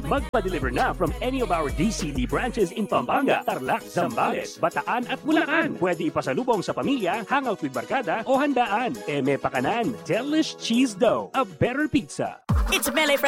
Magpa-deliver na from any of our DCD branches in Pampanga, Tarlac, Zambales, Bataan at Bulacan. Pwede ipasalubong sa pamilya, hangout with barkada o handaan. Eme Pakanan, Delish Cheese Dough, a better pizza. It's Mele